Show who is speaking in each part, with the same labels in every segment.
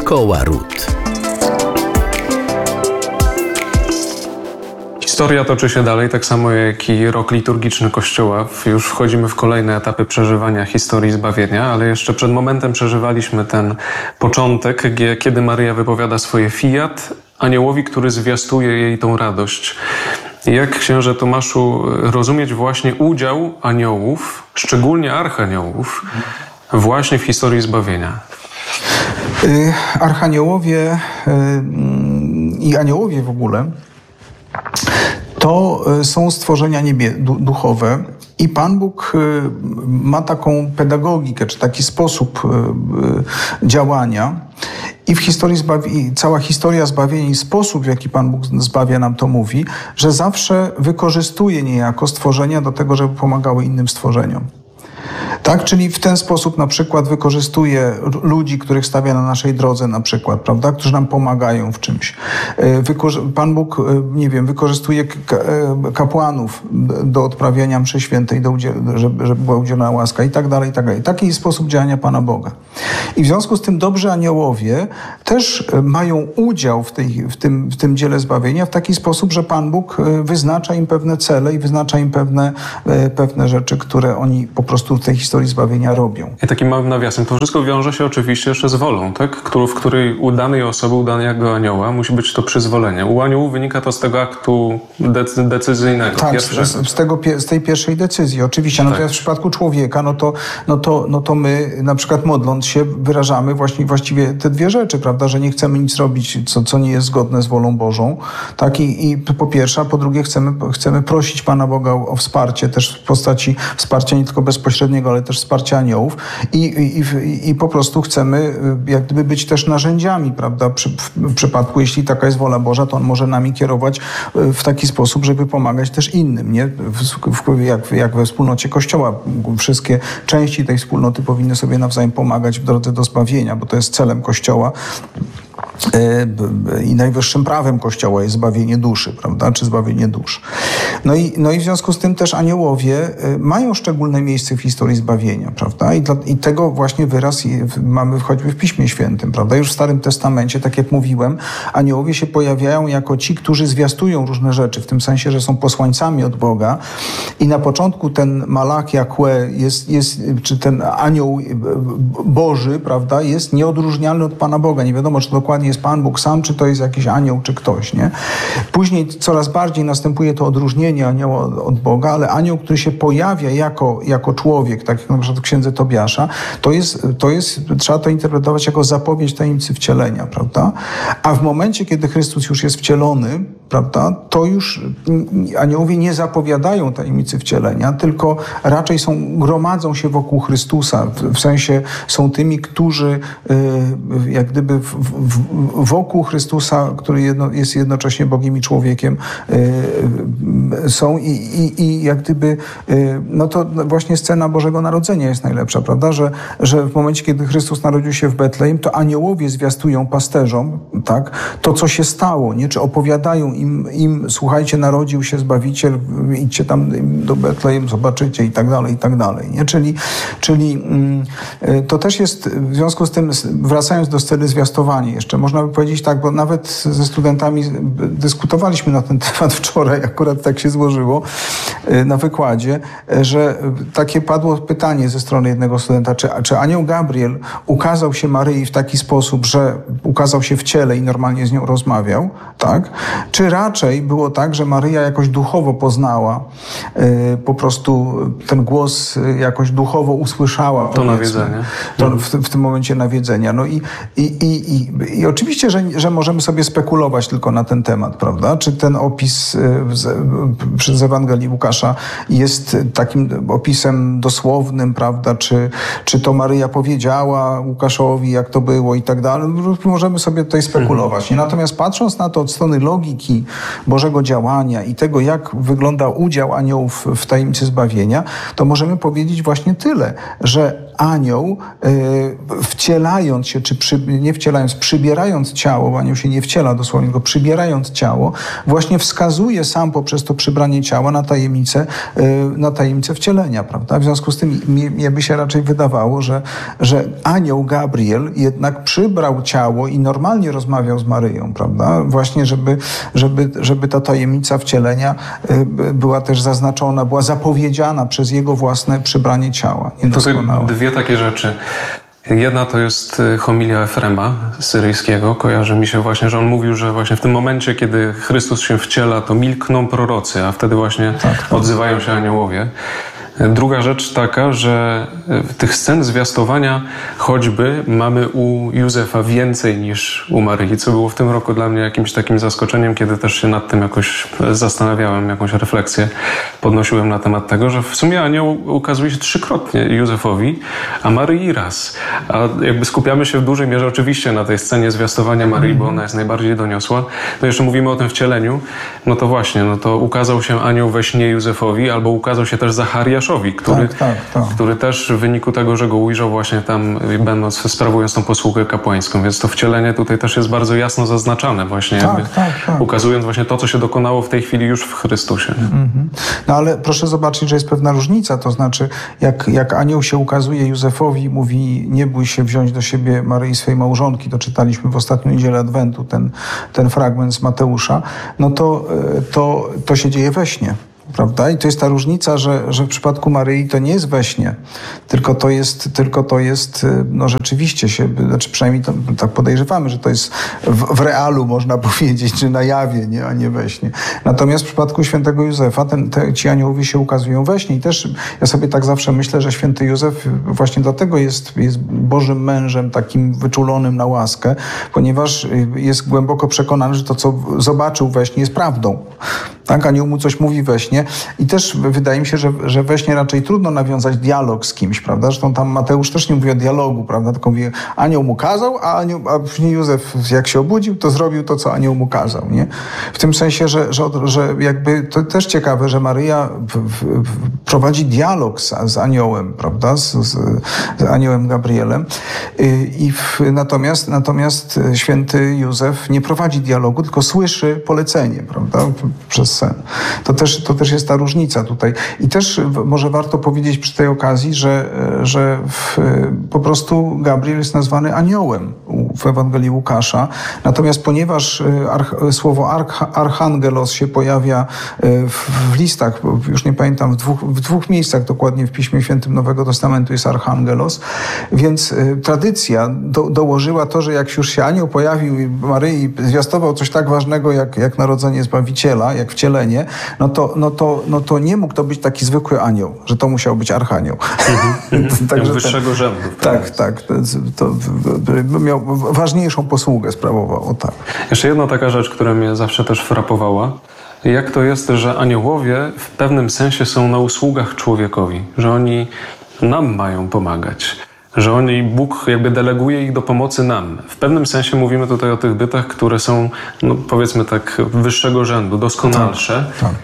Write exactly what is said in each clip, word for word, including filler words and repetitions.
Speaker 1: Szkoła Ród.
Speaker 2: Historia toczy się dalej, tak samo jak i rok liturgiczny Kościoła. Już wchodzimy w kolejne etapy przeżywania historii zbawienia, ale jeszcze przed momentem przeżywaliśmy ten początek, kiedy Maryja wypowiada swoje fiat aniołowi, który zwiastuje jej tą radość. Jak, księże Tomaszu, rozumieć właśnie udział aniołów, szczególnie archaniołów, właśnie w historii zbawienia?
Speaker 3: Archaniołowie i aniołowie w ogóle to są stworzenia niebie, duchowe i Pan Bóg ma taką pedagogikę, czy taki sposób działania. I w historii zbawi- cała historia zbawienia i sposób, w jaki Pan Bóg zbawia, nam to mówi, że zawsze wykorzystuje niejako stworzenia do tego, żeby pomagały innym stworzeniom. Tak, czyli w ten sposób na przykład wykorzystuje ludzi, których stawia na naszej drodze na przykład, prawda, którzy nam pomagają w czymś. Wyko- Pan Bóg, nie wiem, wykorzystuje kapłanów do odprawiania mszy świętej, do udziel- żeby, żeby była udzielona łaska i tak dalej, i tak dalej. Taki jest sposób działania Pana Boga. I w związku z tym dobrzy aniołowie też mają udział w, tej, w, tym, w tym dziele zbawienia w taki sposób, że Pan Bóg wyznacza im pewne cele i wyznacza im pewne, pewne rzeczy, które oni po prostu w tej historii zbawienia robią.
Speaker 2: I takim małym nawiasem, to wszystko wiąże się oczywiście jeszcze z wolą, tak? Którą, w której u danej osoby, u danego anioła musi być to przyzwolenie. U aniołów wynika to z tego aktu decy- decyzyjnego.
Speaker 3: Tak, z, z, tego, z tej pierwszej decyzji, oczywiście. Natomiast tak. W przypadku człowieka, no to, no, to, no to my na przykład modląc się wyrażamy właśnie, właściwie te dwie rzeczy, prawda, że nie chcemy nic robić, co, co nie jest zgodne z wolą Bożą. Tak? I, i po pierwsze, a po drugie chcemy, chcemy prosić Pana Boga o, o wsparcie, też w postaci wsparcia nie tylko bezpośredniego, ale też wsparcia aniołów i, i, i, i po prostu chcemy jak gdyby być też narzędziami, prawda? Przy, w przypadku, jeśli taka jest wola Boża, to On może nami kierować w taki sposób, żeby pomagać też innym, nie? W, w, jak, jak we wspólnocie Kościoła. Wszystkie części tej wspólnoty powinny sobie nawzajem pomagać w drodze do zbawienia, bo to jest celem Kościoła. I najwyższym prawem Kościoła jest zbawienie duszy, prawda, czy zbawienie dusz. No i, no i w związku z tym też aniołowie mają szczególne miejsce w historii zbawienia, prawda, i, dla, i tego właśnie wyraz mamy choćby w Piśmie Świętym, prawda, już w Starym Testamencie, tak jak mówiłem, aniołowie się pojawiają jako ci, którzy zwiastują różne rzeczy, w tym sensie, że są posłańcami od Boga i na początku ten Malach Jahwe jest, jest, czy ten anioł Boży, prawda, jest nieodróżnialny od Pana Boga, nie wiadomo, czy dokładnie jest Pan Bóg sam, czy to jest jakiś anioł, czy ktoś, nie? Później coraz bardziej następuje to odróżnienie anioła od Boga, ale anioł, który się pojawia jako, jako człowiek, tak jak na przykład w księdze Tobiasza, to jest, to jest, trzeba to interpretować jako zapowiedź tajemnicy wcielenia, prawda? A w momencie, kiedy Chrystus już jest wcielony, prawda, to już aniołowie nie zapowiadają tajemnicy wcielenia, tylko raczej są, gromadzą się wokół Chrystusa, w, w sensie są tymi, którzy y, jak gdyby w, w, wokół Chrystusa, który jedno, jest jednocześnie Bogiem i człowiekiem, y, są i, i, i jak gdyby, y, no to właśnie scena Bożego Narodzenia jest najlepsza, prawda, że, że w momencie, kiedy Chrystus narodził się w Betlejem, to aniołowie zwiastują pasterzom, tak, to co się stało, nie, czy opowiadają im, im słuchajcie, narodził się Zbawiciel, idźcie tam do Betlejem, zobaczycie i tak dalej, i tak dalej, nie, czyli, czyli y, to też jest, w związku z tym, wracając do sceny zwiastowania, jeszcze można by powiedzieć tak, bo nawet ze studentami dyskutowaliśmy na ten temat wczoraj, akurat tak się złożyło na wykładzie, że takie padło pytanie ze strony jednego studenta, czy, czy anioł Gabriel ukazał się Maryi w taki sposób, że ukazał się w ciele i normalnie z nią rozmawiał, tak? Czy raczej było tak, że Maryja jakoś duchowo poznała, y, po prostu ten głos jakoś duchowo usłyszała.
Speaker 2: To nawiedzenie.
Speaker 3: To w, w tym momencie nawiedzenia. No i, i, i, i, i oczywiście, że, że możemy sobie spekulować tylko na ten temat, prawda? Czy ten opis z, z Ewangelii Łukasza jest takim opisem dosłownym, prawda? Czy, czy to Maryja powiedziała Łukaszowi, jak to było i tak dalej? Możemy sobie tutaj spekulować. Nie? Natomiast patrząc na to od strony logiki historii Bożego działania i tego, jak wygląda udział aniołów w tajemnicy zbawienia, to możemy powiedzieć właśnie tyle, że anioł y, wcielając się, czy przy, nie wcielając, przybierając ciało, bo anioł się nie wciela dosłownie, tylko przybierając ciało, właśnie wskazuje sam poprzez to przybranie ciała na tajemnicę, y, na tajemnicę wcielenia, prawda? W związku z tym mnie, mnie by się raczej wydawało, że, że anioł Gabriel jednak przybrał ciało i normalnie rozmawiał z Maryją, prawda? Właśnie, żeby, żeby, żeby ta tajemnica wcielenia y, była też zaznaczona, była zapowiedziana przez jego własne przybranie ciała.
Speaker 2: Tutaj dwie takie rzeczy. Jedna to jest homilia Efrema syryjskiego. Kojarzy mi się właśnie, że on mówił, że właśnie w tym momencie, kiedy Chrystus się wciela, to milkną prorocy, a wtedy właśnie tak, tak. odzywają się aniołowie. Druga rzecz taka, że tych scen zwiastowania choćby mamy u Józefa więcej niż u Maryi, co było w tym roku dla mnie jakimś takim zaskoczeniem, kiedy też się nad tym jakoś zastanawiałem, jakąś refleksję podnosiłem na temat tego, że w sumie anioł ukazuje się trzykrotnie Józefowi, a Maryi raz. A jakby skupiamy się w dużej mierze oczywiście na tej scenie zwiastowania Maryi, bo ona jest najbardziej doniosła. No jeszcze mówimy o tym wcieleniu, no to właśnie, no to ukazał się anioł we śnie Józefowi, albo ukazał się też Zachariaszowi, Który, tak, tak, tak. który też w wyniku tego, że go ujrzał właśnie tam, będąc, sprawując tą posługę kapłańską. Więc to wcielenie tutaj też jest bardzo jasno zaznaczane właśnie,
Speaker 3: tak,
Speaker 2: jakby,
Speaker 3: tak, tak.
Speaker 2: ukazując właśnie to, co się dokonało w tej chwili już w Chrystusie.
Speaker 3: Mm-hmm. No ale proszę zobaczyć, że jest pewna różnica, to znaczy jak, jak anioł się ukazuje Józefowi, mówi nie bój się wziąć do siebie Maryi swej małżonki, to czytaliśmy w ostatnią niedzielę Adwentu ten, ten fragment z Mateusza, no to, to, to się dzieje we śnie. Prawda? I to jest ta różnica, że, że w przypadku Maryi to nie jest we śnie, tylko to jest, tylko to jest no rzeczywiście się, znaczy przynajmniej to, tak podejrzewamy, że to jest w, w realu, można powiedzieć, czy na jawie, nie, a nie we śnie. Natomiast w przypadku świętego Józefa ten, te, ci aniołowie się ukazują we śnie i też ja sobie tak zawsze myślę, że święty Józef właśnie dlatego jest, jest Bożym mężem takim wyczulonym na łaskę, ponieważ jest głęboko przekonany, że to, co zobaczył we śnie, jest prawdą. Tak, anioł mu coś mówi we śnie i też wydaje mi się, że, że we śnie raczej trudno nawiązać dialog z kimś, prawda? Zresztą tam Mateusz też nie mówi o dialogu, prawda? Tylko mówi, anioł mu kazał, a, anioł, a później Józef jak się obudził, to zrobił to, co anioł mu kazał, nie? W tym sensie, że, że, że jakby to też ciekawe, że Maryja w, w, w, prowadzi dialog z, z aniołem, prawda? Z, z, z aniołem Gabrielem i w, natomiast, natomiast święty Józef nie prowadzi dialogu, tylko słyszy polecenie, prawda? Przez sen. To też, to też jest ta różnica tutaj. I też może warto powiedzieć przy tej okazji, że, że w, po prostu Gabriel jest nazwany aniołem w Ewangelii Łukasza. Natomiast ponieważ arch, słowo arch, archangelos się pojawia w, w listach, już nie pamiętam, w dwóch, w dwóch miejscach dokładnie w Piśmie Świętym Nowego Testamentu jest archangelos, więc tradycja do, dołożyła to, że jak już się anioł pojawił i Maryi zwiastował coś tak ważnego jak, jak narodzenie Zbawiciela, jak wcielenie, no to, no, to, no to nie mógł to być taki zwykły anioł, że to musiał być archanioł.
Speaker 2: Mm-hmm. Także wyższego ten, rzędu.
Speaker 3: Tak, tak. To, to, to miał ważniejszą posługę sprawował. O, tak.
Speaker 2: Jeszcze jedna taka rzecz, która mnie zawsze też frapowała. Jak to jest, że aniołowie w pewnym sensie są na usługach człowiekowi, że oni nam mają pomagać. Że oni, Bóg jakby deleguje ich do pomocy nam. W pewnym sensie mówimy tutaj o tych bytach, które są, no powiedzmy tak, wyższego rzędu, doskonalsze. Tak, tak.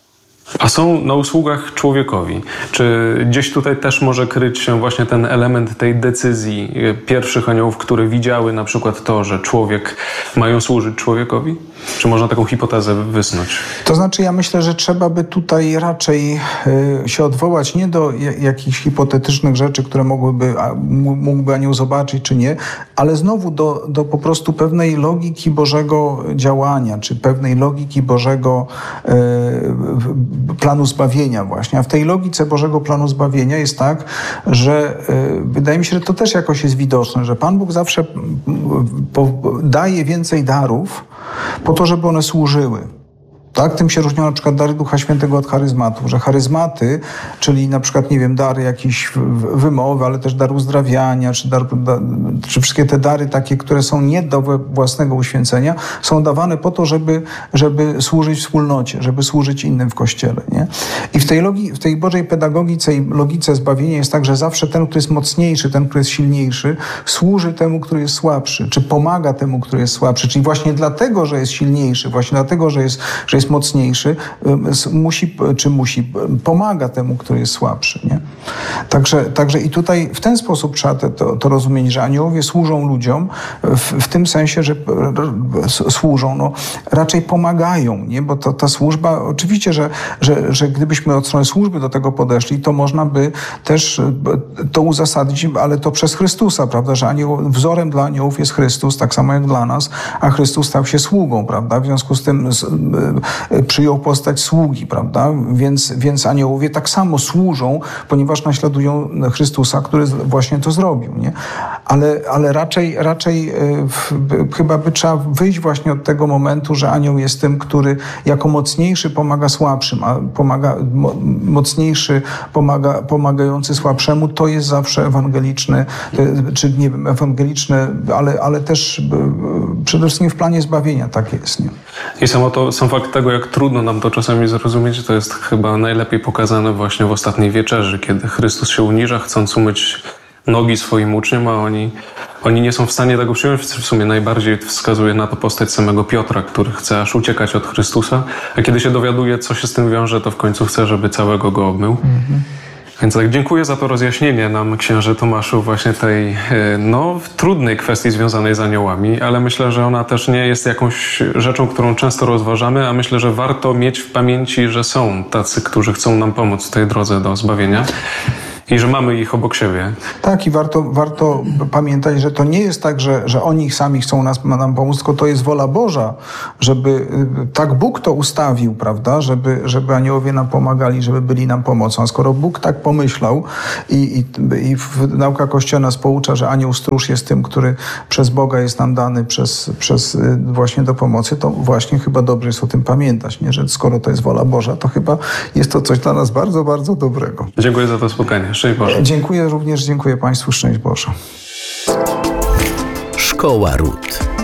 Speaker 2: A są na usługach człowiekowi. Czy gdzieś tutaj też może kryć się właśnie ten element tej decyzji pierwszych aniołów, które widziały na przykład to, że człowiek mają służyć człowiekowi? Czy można taką hipotezę wysnuć?
Speaker 3: To znaczy ja myślę, że trzeba by tutaj raczej y, się odwołać nie do j- jakichś hipotetycznych rzeczy, które mogłyby, a, mógłby anioł zobaczyć czy nie, ale znowu do, do po prostu pewnej logiki Bożego działania, czy pewnej logiki Bożego y, planu zbawienia właśnie. A w tej logice Bożego planu zbawienia jest tak, że y, wydaje mi się, że to też jakoś jest widoczne, że Pan Bóg zawsze po, daje więcej darów po to, żeby one służyły. Tak? Tym się różnią na przykład dary Ducha Świętego od charyzmatów, że charyzmaty, czyli na przykład, nie wiem, dary jakiejś wymowy, ale też dar uzdrawiania, czy, dar, da, czy wszystkie te dary takie, które są nie do własnego uświęcenia, są dawane po to, żeby, żeby służyć wspólnocie, żeby służyć innym w Kościele. Nie? I w tej, logi, w tej Bożej pedagogice i logice zbawienia jest tak, że zawsze ten, który jest mocniejszy, ten, który jest silniejszy, służy temu, który jest słabszy, czy pomaga temu, który jest słabszy. Czyli właśnie dlatego, że jest silniejszy, właśnie dlatego, że jest, że jest mocniejszy, musi, czy musi, pomaga temu, który jest słabszy. Nie? Także, także i tutaj w ten sposób trzeba to, to, to rozumieć, że aniołowie służą ludziom w, w tym sensie, że służą, no, raczej pomagają, nie? Bo to, ta służba, oczywiście, że, że, że gdybyśmy od strony służby do tego podeszli, to można by też to uzasadnić, ale to przez Chrystusa, prawda, że anioł, wzorem dla aniołów jest Chrystus, tak samo jak dla nas, a Chrystus stał się sługą, prawda, w związku z tym przyjął postać sługi, prawda? Więc, więc aniołowie tak samo służą, ponieważ naśladują Chrystusa, który właśnie to zrobił, nie? Ale, ale raczej, raczej w, chyba by trzeba wyjść właśnie od tego momentu, że anioł jest tym, który jako mocniejszy pomaga słabszym, a pomaga, mo, mocniejszy pomaga, pomagający słabszemu, to jest zawsze ewangeliczny, czy nie wiem, ewangeliczny, ale, ale też przede wszystkim w planie zbawienia tak jest, nie?
Speaker 2: I samo to, sam fakt tego, jak trudno nam to czasami zrozumieć, to jest chyba najlepiej pokazane właśnie w ostatniej wieczerzy, kiedy Chrystus się uniża, chcąc umyć nogi swoim uczniom, a oni, oni nie są w stanie tego przyjąć. W sumie najbardziej wskazuje na to postać samego Piotra, który chce aż uciekać od Chrystusa, a kiedy się dowiaduje, co się z tym wiąże, to w końcu chce, żeby całego go obmył. Mhm. Więc tak, dziękuję za to rozjaśnienie nam, księże Tomaszu, właśnie tej no, trudnej kwestii związanej z aniołami, ale myślę, że ona też nie jest jakąś rzeczą, którą często rozważamy, a myślę, że warto mieć w pamięci, że są tacy, którzy chcą nam pomóc w tej drodze do zbawienia. I że mamy ich obok siebie.
Speaker 3: Tak, i warto, warto pamiętać, że to nie jest tak, że, że oni sami chcą nas, nam pomóc, tylko to jest wola Boża, żeby tak Bóg to ustawił, prawda, żeby, żeby aniołowie nam pomagali, żeby byli nam pomocą. A skoro Bóg tak pomyślał i, i, i nauka Kościoła nas poucza, że anioł stróż jest tym, który przez Boga jest nam dany przez, przez właśnie do pomocy, to właśnie chyba dobrze jest o tym pamiętać, nie? Że skoro to jest wola Boża, to chyba jest to coś dla nas bardzo, bardzo dobrego.
Speaker 2: Dziękuję za to spotkanie. Szczęść Boże.
Speaker 3: Dziękuję również, dziękuję Państwu. Szczęść Boże.
Speaker 1: Szkoła Ród.